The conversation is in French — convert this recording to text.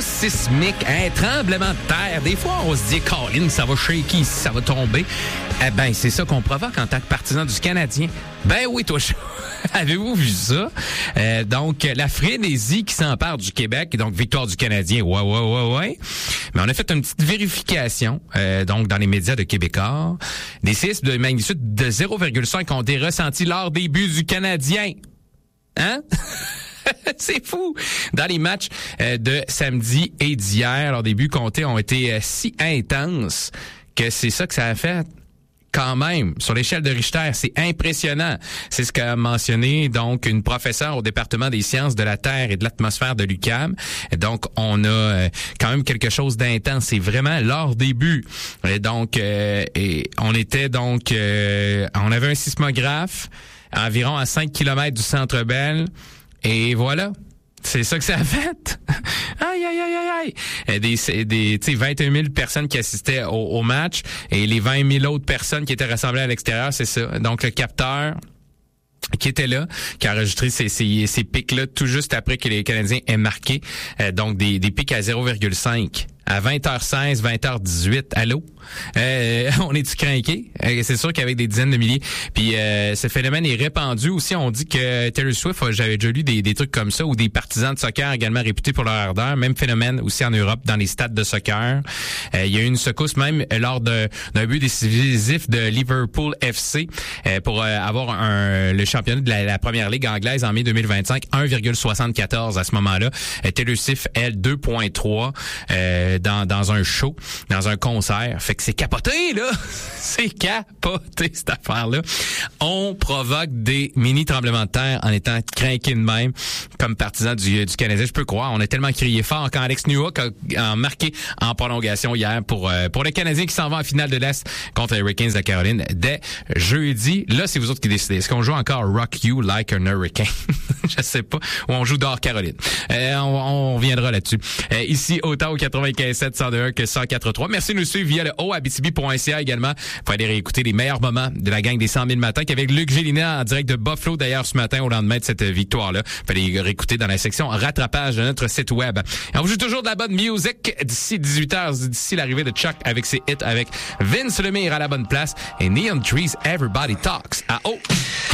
sismique, un tremblement de terre. Des fois, on se dit, Colin, ça va shaker ici, ça va tomber. Eh ben, c'est ça qu'on provoque en tant que partisan du Canadien. Ben oui, toi, avez-vous vu ça? Donc, la frénésie qui s'empare du Québec, donc victoire du Canadien, ouais. Mais on a fait une petite vérification, donc dans les médias de Québécois. Des séismes de magnitude de 0,5 ont été ressentis lors des buts du Canadien. Hein? C'est fou! Dans les matchs de samedi et d'hier, leurs débuts comptés ont été si intenses que c'est ça que ça a fait. Quand même, sur l'échelle de Richter, c'est impressionnant. C'est ce qu'a mentionné donc une professeure au département des sciences de la Terre et de l'atmosphère de l'UQAM. Donc, on a quand même quelque chose d'intense. C'est vraiment leur début. Et donc, on était donc, on avait un sismographe environ à 5 km du Centre Bell. Et voilà. C'est ça que ça a fait. Aïe. Des 21 000 personnes qui assistaient au match et les 20 000 autres personnes qui étaient rassemblées à l'extérieur, c'est ça. Donc, le capteur qui était là, qui a enregistré ces pics-là tout juste après que les Canadiens aient marqué. Donc, des pics à 0,5. À 20h16, 20h18, allô? On est-tu craqué? C'est sûr qu'avec des dizaines de milliers. Puis ce phénomène est répandu aussi. On dit que Taylor Swift, j'avais déjà lu des trucs comme ça, ou des partisans de soccer également réputés pour leur ardeur. Même phénomène aussi en Europe, dans les stades de soccer. Il y a eu une secousse même lors d'un but décisif de Liverpool FC pour avoir le championnat de la première ligue anglaise en mai 2025. 1,74 à ce moment-là. Taylor Swift, elle, 2,3 dans un show, dans un concert. Fait que c'est capoté, là! C'est capoté, cette affaire-là. On provoque des mini-tremblements de terre en étant craqué de même, comme partisan du Canadien. Je peux croire, on a tellement crié fort quand Alex Newhook a marqué en prolongation hier pour le Canadien qui s'en va en finale de l'Est contre les Hurricanes de Caroline dès jeudi. Là, c'est vous autres qui décidez. Est-ce qu'on joue encore Rock You Like an Hurricane? Je sais pas. Ou on joue d'or Caroline. On reviendra là-dessus. Ici, autant au 95.7 102.1 que 104.3. Merci de nous suivre via le abitibi.ca également. Vous pouvez aller réécouter les meilleurs moments de la gang des 100 000 matins qu'avec Luc Gélinas en direct de Buffalo d'ailleurs ce matin au lendemain de cette victoire-là. Vous pouvez les réécouter dans la section rattrapage de notre site web. Et on vous joue toujours de la bonne musique d'ici 18h, d'ici l'arrivée de Chuck avec ses hits avec Vince Lemire à la bonne place et Neon Trees Everybody Talks.